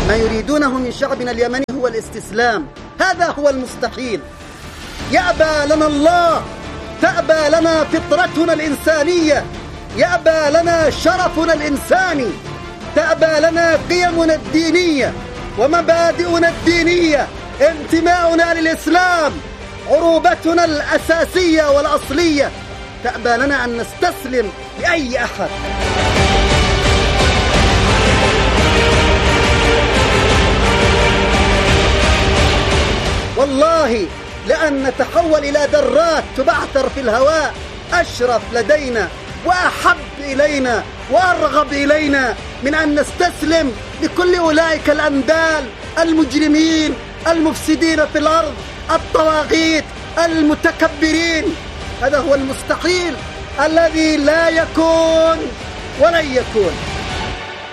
ما يريدونه من شعبنا اليمني هو الاستسلام، هذا هو المستحيل. يأبى لنا الله، تأبى لنا فطرتنا الإنسانية، يأبى لنا شرفنا الإنساني، تأبى لنا قيمنا الدينية ومبادئنا الدينية، انتماؤنا للإسلام، عروبتنا الأساسية والأصلية، تأبى لنا أن نستسلم لأي أحد. والله لأن نتحول إلى ذرات تبعثر في الهواء أشرف لدينا وأحب إلينا وأرغب إلينا من أن نستسلم لكل أولئك الأندال المجرمين المفسدين في الأرض، الطواغيت المتكبرين. هذا هو المستحيل الذي لا يكون ولن يكون.